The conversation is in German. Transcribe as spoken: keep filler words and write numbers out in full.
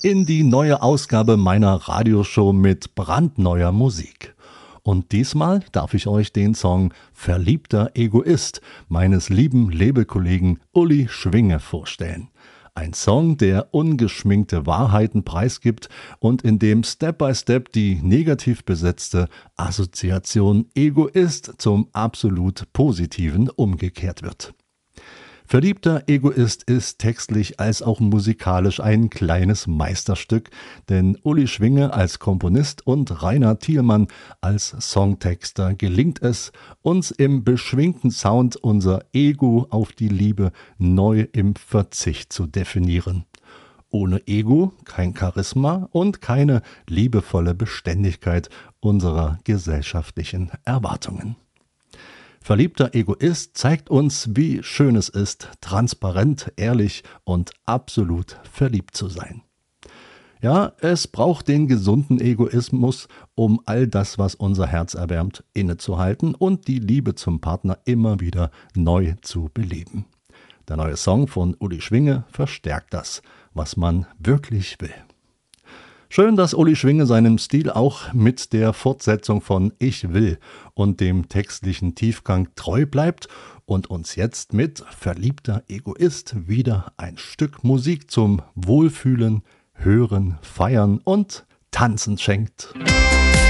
in die neue Ausgabe meiner Radioshow mit brandneuer Musik. Und diesmal darf ich euch den Song Verliebter Egoist meines lieben Labelkollegen Uli Schwinge vorstellen. Ein Song, der ungeschminkte Wahrheiten preisgibt und in dem Step by Step die negativ besetzte Assoziation Egoist zum absolut Positiven umgekehrt wird. Verliebter Egoist ist textlich als auch musikalisch ein kleines Meisterstück, denn Uli Schwinge als Komponist und Rainer Thielmann als Songtexter gelingt es, uns im beschwingten Sound unser Ego auf die Liebe neu im Verzicht zu definieren. Ohne Ego kein Charisma und keine liebevolle Beständigkeit unserer gesellschaftlichen Erwartungen. Verliebter Egoist zeigt uns, wie schön es ist, transparent, ehrlich und absolut verliebt zu sein. Ja, es braucht den gesunden Egoismus, um all das, was unser Herz erwärmt, innezuhalten und die Liebe zum Partner immer wieder neu zu beleben. Der neue Song von Uli Schwinge verstärkt das, was man wirklich will. Schön, dass Uli Schwinge seinem Stil auch mit der Fortsetzung von Ich will und dem textlichen Tiefgang treu bleibt und uns jetzt mit Verliebter Egoist wieder ein Stück Musik zum Wohlfühlen, Hören, Feiern und Tanzen schenkt.